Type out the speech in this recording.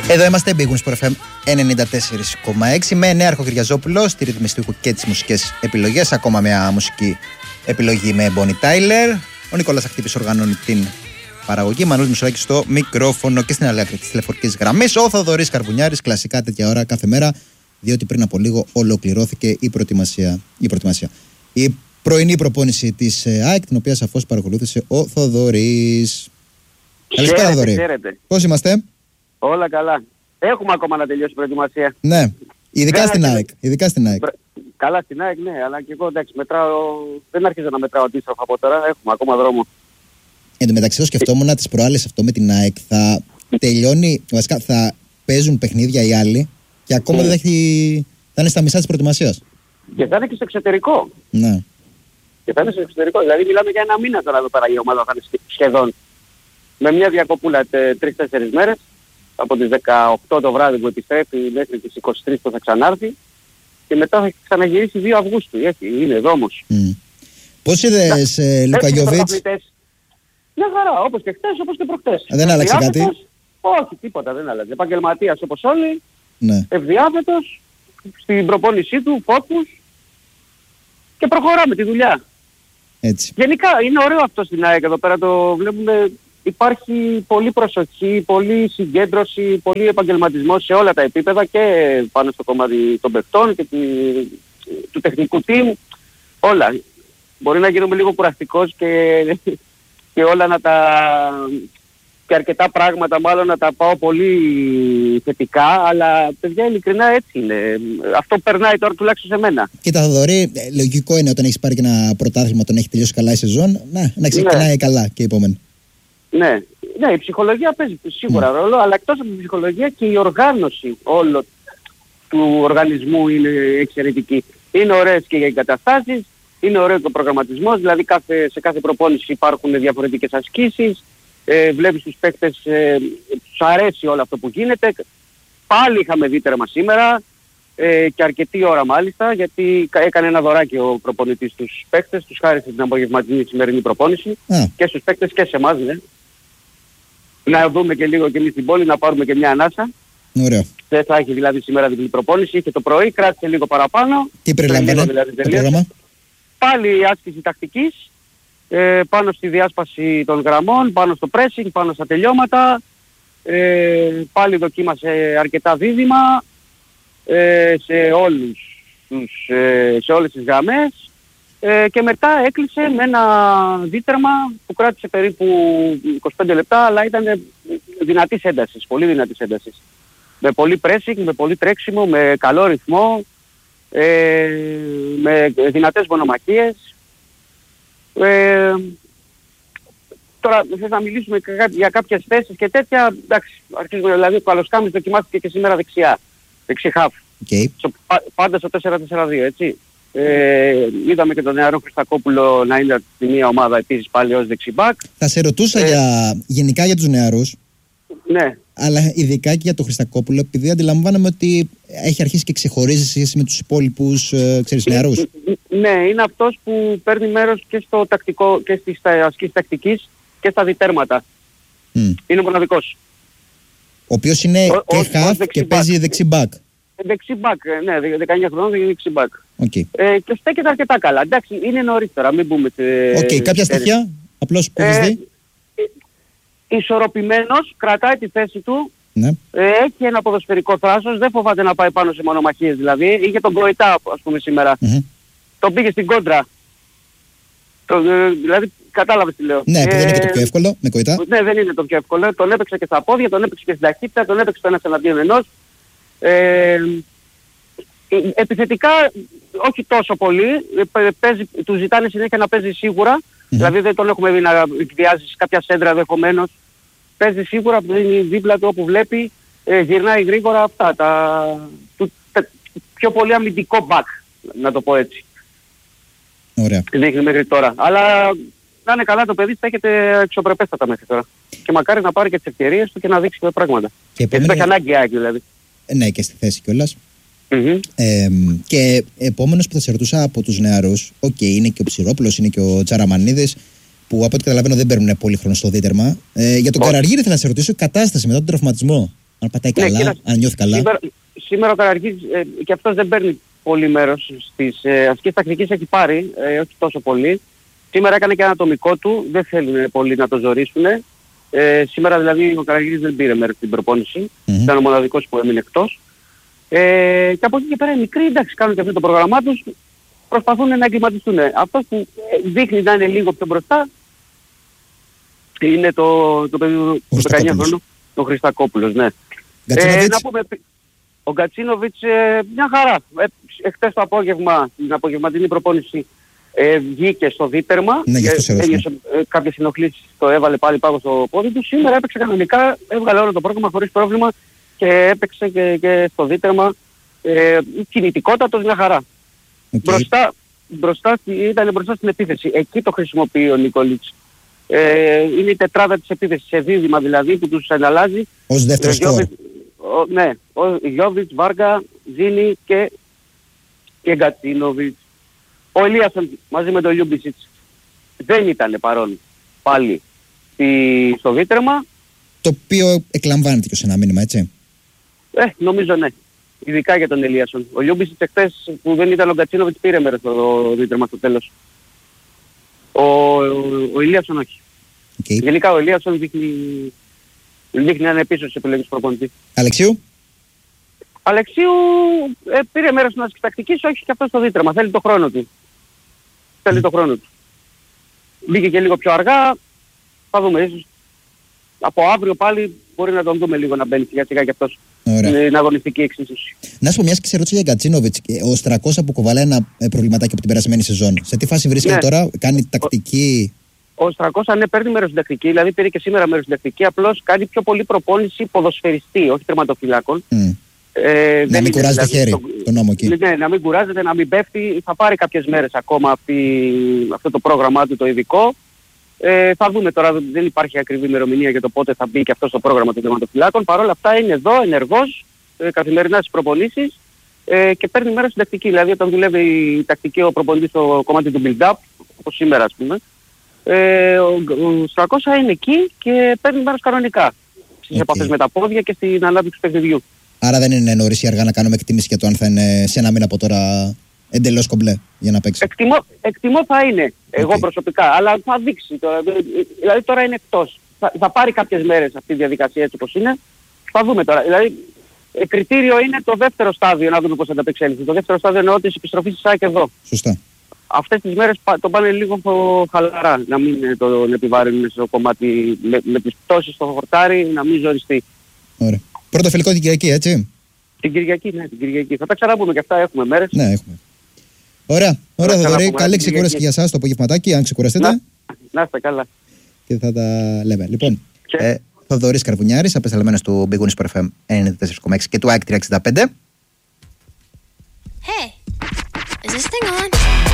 Εδώ είμαστε, Big Wings FM 94,6 με Νέαρχο Κυριαζόπουλο στη ρύθμιση του ήχου και τις μουσικές επιλογές. Ακόμα μια μουσική επιλογή με Bonnie Tyler. Ο Νικόλας Αχτύπης οργανώνει την παραγωγή. Μανώλης Μουσουράκης στο μικρόφωνο και στην άλλη άκρη της τηλεφορικής γραμμής. Ο Θοδωρής Καρβουνιάρης, κλασικά τέτοια ώρα κάθε μέρα, διότι πριν από λίγο ολοκληρώθηκε η προετοιμασία. Η πρωινή προπόνηση της ΑΕΚ, την οποία σαφώς παρακολούθησε ο Θοδωρής. Καλησπέρα, Θοδωρή. Πώς είμαστε? Όλα καλά. Έχουμε ακόμα να τελειώσει η προετοιμασία. Ναι, ειδικά στην ΑΕΚ. Καλά στην ΑΕΚ, ναι, αλλά και εγώ εντάξει, δεν άρχισα να μετράω αντίστροφα από τώρα, έχουμε ακόμα δρόμο. Εν τω μεταξύ, το σκεφτόμουν τις προάλλες αυτό με την ΑΕΚ. Θα τελειώνει, βασικά θα παίζουν παιχνίδια οι άλλοι και ακόμα δεν θα είναι στα μισά της προετοιμασίας. Και θα είναι και στο εξωτερικό. Ναι. Και θα είναι στο εξωτερικό. Δηλαδή, μιλάμε για ένα μήνα τώρα εδώ πέρα η ομάδα θα είναι σχεδόν. Με μια διακοπούλα 3-4 μέρες. Από τις 18 το βράδυ που επιστρέφει μέχρι τις 23 που θα ξανάρθει και μετά θα ξαναγυρίσει 2 Αυγούστου. Είναι εδώ όμως. Πώς είδες Λουκαγιοβίτς? Μια χαρά, όπως και χτες, όπως και προχτές. Δεν άλλαξε κάτι? Όχι, τίποτα δεν άλλαξε. Επαγγελματίας όπως όλοι, ναι. Ευδιάθετος, στην προπόνησή του, φόκους και προχωράμε τη δουλειά. Έτσι. Γενικά είναι ωραίο αυτό στην ΑΕΚ εδώ πέρα, το βλέπουμε. Υπάρχει πολλή προσοχή, πολλή συγκέντρωση, πολύ επαγγελματισμό σε όλα τα επίπεδα και πάνω στο κομμάτι των παιχτών και του τεχνικού team. Όλα. Μπορεί να γίνομαι λίγο κουραστικός και όλα να τα... και αρκετά πράγματα μάλλον να τα πάω πολύ θετικά, αλλά παιδιά ειλικρινά έτσι είναι. Αυτό περνάει τώρα τουλάχιστον σε μένα. Κοίτα Θοδωρή, λογικό είναι όταν έχεις πάρει και ένα πρωτάθλημα, όταν έχει τελειώσει καλά η σεζόν, να ξεκινάει καλά και η επόμενη. Ναι, η ψυχολογία παίζει σίγουρα ρόλο, αλλά εκτός από την ψυχολογία και η οργάνωση όλο του οργανισμού είναι εξαιρετική. Είναι ωραίες και οι εγκαταστάσεις, είναι ωραίο και ο προγραμματισμός, δηλαδή σε κάθε προπόνηση υπάρχουν διαφορετικές ασκήσεις, βλέπεις τους παίκτες, τους αρέσει όλο αυτό που γίνεται. Πάλι είχαμε δει τέρμα σήμερα και αρκετή ώρα μάλιστα, γιατί έκανε ένα δωράκι ο προπονητής στους παίκτες, τους χάρισε την απογευματινή σημερινή προπόνηση και στους παίκτες και σε εμάς, ναι. Να δούμε και λίγο και εμείς την πόλη, να πάρουμε και μια ανάσα. Ωραίο. Δεν θα έχει δηλαδή σήμερα διπλή προπόνηση, είχε το πρωί, κράτησε λίγο παραπάνω. Τι περιλαμβάνει το πρόγραμμα? Πάλι άσκηση τακτικής, πάνω στη διάσπαση των γραμμών, πάνω στο pressing, πάνω στα τελειώματα. Πάλι δοκίμασε αρκετά δίδυμα σε όλες τις γραμμές. Και μετά έκλεισε με ένα δίτερμα που κράτησε περίπου 25 λεπτά, αλλά ήταν δυνατής έντασης, πολύ δυνατής έντασης. Με πολύ pressing, με πολύ τρέξιμο, με καλό ρυθμό, με δυνατές μονομαχίες. Τώρα θες να μιλήσουμε για κάποιες θέσεις και τέτοια, εντάξει, αρχίζουμε δηλαδή ο Καλοσκάμης δοκιμάστηκε και σήμερα δεξιά, δεξί χαφ. Okay. Πάντα στο 4-4-2, έτσι. Είδαμε και τον νεαρό Χριστακόπουλο να είναι από τη μία ομάδα επίσης πάλι ως δεξιμπάκ. Θα σε ρωτούσα γενικά για τους νεαρούς. Ναι. Αλλά ειδικά και για τον Χριστακόπουλο, επειδή αντιλαμβάνομαι ότι έχει αρχίσει και ξεχωρίζει σε σχέση με τους υπόλοιπους νεαρούς. Ναι, είναι αυτός που παίρνει μέρος και στο τακτικό και στις ασκήσεις τακτικής και στα διτέρματα. Είναι μοναδικός. Ο οποίος είναι και χαφ και παίζει δεξιμπάκ. Δεξιμπάκ, ναι, 19 χρόνων είναι δεξιμπάκ. Okay. Και στέκεται αρκετά καλά. Εντάξει, είναι νωρίς τώρα, μην μπούμε σε... κάποια στοιχεία, απλώς που έχεις δει. Ισορροπημένος, κρατάει τη θέση του, ναι. Έχει ένα ποδοσφαιρικό θράσος, δεν φοβάται να πάει πάνω σε μονομαχίες δηλαδή. Είχε τον Κροϊτά, ας πούμε, σήμερα. Τον πήγε στην κόντρα. Δηλαδή, κατάλαβες τι λέω. Ναι, που δεν είναι και το πιο εύκολο, με Κροϊτά. Ναι, δεν είναι το πιο εύκολο. Τον έπαιξε και στα πόδια, τον έπαιξε και στην ταχύτητα, τον έπαιξε το ένας εναντίον ενός. Επιθετικά όχι τόσο πολύ, του ζητάνε συνέχεια να παίζει σίγουρα, δηλαδή δεν τον έχουμε δει να εκβιάζει κάποια σέντρα ενδεχομένως. Παίζει σίγουρα, είναι δίπλα του όπου βλέπει, γυρνάει γρήγορα αυτά, πιο πολύ αμυντικό back, να το πω έτσι. Ωραία. Δείχνει μέχρι τώρα. Αλλά να είναι καλά το παιδί, στέκεται εξωπρεπέστατα μέχρι τώρα. Και μακάρι να πάρει και τις ευκαιρίες του και να δείξει πράγματα. Γιατί το έχει ανάγκη δηλαδή. Ναι, και στη θέση κιόλας. Και επόμενος που θα σε ρωτούσα από τους νεαρούς, είναι και ο Ψηρόπουλος, είναι και ο Τσαραμανίδης, που από ό,τι καταλαβαίνω δεν παίρνουν πολύ χρόνο στο δίτερμα. Για τον Καραργύρη θέλω να σε ρωτήσω, η κατάσταση μετά τον τραυματισμό. Αν πατάει καλά, αν νιώθει καλά. Σήμερα ο Καραργής και αυτός δεν παίρνει πολύ μέρος στις ασκήσεις τακτικής, έχει πάρει, όχι τόσο πολύ. Σήμερα έκανε και ένα ατομικό του, δεν θέλουν πολύ να το ζορίσουν. Σήμερα δηλαδή ο Καραργής δεν πήρε μέρος στην προπόνηση, ήταν ο μοναδικός που έμεινε εκτός. Και από εκεί και πέρα οι μικροί, εντάξει, κάνουν και αυτό το πρόγραμμά τους, προσπαθούν να εγκληματιστούν. Αυτός που δείχνει να είναι λίγο πιο μπροστά είναι το παιδί του 19 χρόνου, ο Χριστακόπουλος, ναι. Να πούμε, ο Γκατσίνοβιτς μια χαρά. Χτες το απόγευμα, την απογευματινή προπόνηση, βγήκε στο δίπερμα, ναι, ένιωσε κάποιες συνοχλήσεις, το έβαλε πάλι πάνω στο πόδι του. Σήμερα έπαιξε κανονικά, έβγαλε όλο το πρόγραμμα χωρίς πρόβλημα και έπαιξε και στο δίπερμα. Κινητικότατος, μια χαρά. Ήταν μπροστά στην επίθεση. Εκεί το χρησιμοποιεί ο Νικολίτς. Είναι η τετράδα της επίθεσης, σε δίδυμα δηλαδή που τους εναλλάζει. Ως δεύτερο σκορ. Ναι, ο Γιώβιτς, Βάργα, Ζήνη και Γκατσίνοβιτς. Ο Ελίασον μαζί με τον Λιούμπισιτς δεν ήταν παρόν πάλι στο δίτρεμα. Το οποίο εκλαμβάνεται και ως ένα μήνυμα, έτσι. Νομίζω ναι. Ειδικά για τον Ελίασον. Ο Λιούμπισιτς εχθές που δεν ήταν ο Γκατσίνοβιτς πήρε μέρος στο δίτρεμα στο τέλος. Ο Ελίασον όχι. Okay. Γενικά ο Ελίασον δείχνει να είναι πίσω στις επιλογές προπονητή. Αλεξίου πήρε μέρος στην άσκηση τακτικής, όχι και αυτό στο δίτρεμα. Θέλει το χρόνο του. Μπήκε και λίγο πιο αργά. Θα δούμε. Ίσως από αύριο πάλι μπορεί να τον δούμε λίγο να μπαίνει σιγά σιγά και αυτός. Είναι αγωνιστική εξίσωση. Να σου πω, μιας και σε ρώτησε για Γκατσίνοβιτς, ο Στρακόσα που κουβαλάει ένα προβληματάκι από την περασμένη σεζόν. Σε τι φάση βρίσκεται τώρα, κάνει τακτική? Ο Στρακόσα ναι, παίρνει μέρος στην τακτική, δηλαδή πήρε και σήμερα μέρος στην τακτική, απλώς κάνει πιο πολύ προπόνηση ποδοσφαιριστή, όχι τερματοφυλάκων. Να μην κουράζει το χέρι, τον νόμο εκεί. Ναι, να μην κουράζεται, να μην πέφτει. Θα πάρει κάποιες μέρες ακόμα αυτό το πρόγραμμά του το ειδικό. Θα δούμε τώρα, δεν υπάρχει ακριβή ημερομηνία για το πότε θα μπει και αυτό στο πρόγραμμα των τερματοφυλάκων. Παρ' όλα αυτά είναι εδώ, ενεργός, καθημερινά στις προπονήσεις και παίρνει μέρος στην τακτική. Δηλαδή όταν δουλεύει η τακτική ο προπονητής στο κομμάτι του build-up, όπως σήμερα ας πούμε, ο Στρακόσα είναι εκεί και παίρνει μέρος κανονικά στις επαφές με τα πόδια και στην ανάπτυξη του παιχνιδιού. Άρα δεν είναι νωρίς ή αργά να κάνουμε εκτίμηση για το αν θα είναι σε ένα μήνα από τώρα εντελώς κομπλέ για να παίξει? Εκτιμώ θα είναι, εγώ προσωπικά, αλλά θα δείξει. Δηλαδή τώρα είναι εκτός. Θα πάρει κάποιες μέρες αυτή η διαδικασία έτσι όπως είναι. Θα δούμε τώρα. Δηλαδή κριτήριο είναι το δεύτερο στάδιο, να δούμε πώς θα ανταπεξέλθει. Το δεύτερο στάδιο εννοώ της επιστροφής της ΣΑΕΚ εδώ. Σωστά. Αυτές τις μέρες το πάνε λίγο χαλαρά, να μην τον επιβάρυνουν στο κομμάτι με τις πτώσεις στο χορτάρι, να μην ζοριστεί. Ωραία. Πρώτο φιλικό την Κυριακή, έτσι. Την Κυριακή, ναι, την Κυριακή. Θα τα ξαναπούμε και αυτά, έχουμε μέρες. Ναι, έχουμε. Ωραία, Θοδωρή, καλή ξεκούραση και για εσάς το απογευματάκι, αν ξεκουραστείτε. Να είστε καλά. Και θα τα λέμε. Λοιπόν, Θοδωρής Καρβουνιάρης, απεσταλμένος του Big Wings FM 94,6 και του ΑΕΚ 365. Hey, is this thing on?